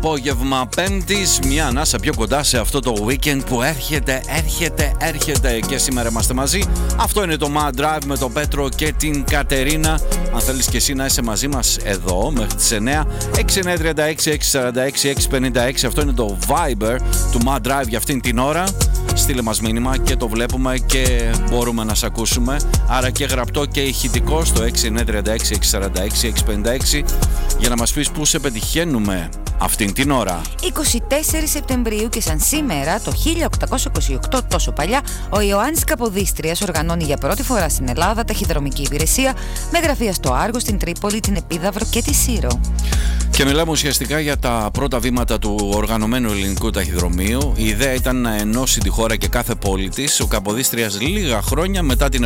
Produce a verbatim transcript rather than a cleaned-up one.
απόγευμα Πέμπτης, μια ανάσα πιο κοντά σε αυτό το weekend που έρχεται, έρχεται, έρχεται και σήμερα είμαστε μαζί. Αυτό είναι το Mad Drive με τον Πέτρο και την Κατερίνα. Αν θέλεις και εσύ να είσαι μαζί μας εδώ μέχρι τις εννιά, έξι εννιά τρία έξι έξι τέσσερα έξι έξι πέντε έξι. Αυτό είναι το Viber του Mad Drive για αυτήν την ώρα. Στείλε μας μήνυμα και το βλέπουμε και μπορούμε να σε ακούσουμε. Άρα και γραπτό και ηχητικό στο έξι εννιά τρία έξι έξι τέσσερα έξι έξι πέντε έξι για να μας πεις πού σε πετυχαίνουμε αυτήν την ώρα. είκοσι τέσσερις Σεπτεμβρίου και σαν σήμερα το χίλια οκτακόσια είκοσι οκτώ, τόσο παλιά, ο Ιωάννης Καποδίστριας οργανώνει για πρώτη φορά στην Ελλάδα ταχυδρομική υπηρεσία με γραφεία στο Άργο, στην Τρίπολη, την Επίδαυρο και τη Σύρο. Και μιλάμε ουσιαστικά για τα πρώτα βήματα του οργανωμένου ελληνικού ταχυδρομείου. Η ιδέα ήταν να ενώσει τη χώρα και κάθε πόλη της. Ο Καποδίστριας λίγα χρόνια μετά την